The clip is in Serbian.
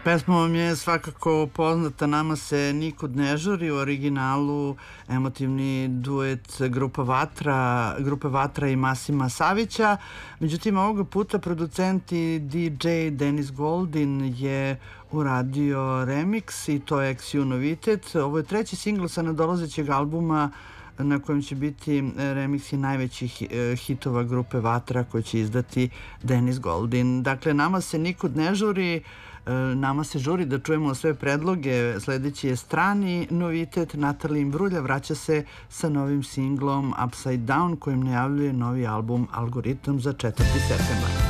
Pesma vam je svakako poznata, Nama se nikud ne žuri, u originalu emotivni duet grupe Vatra i Masima Savića. Međutim, ovoga puta producent i DJ Denis Goldin je uradio remix i to je XU novitet. Ovo je treći singl sa nadolazećeg albuma na kojem će biti remiksi najvećih hitova grupe Vatra koji će izdati Denis Goldin. Dakle, Nama se nikud ne žuri, nama se žuri da čujemo sve predloge. Sledeći je strani novitet. Natalija Imbrulja vraća se sa novim singlom Upside Down kojim najavljuje novi album Algoritam za 4. septembar.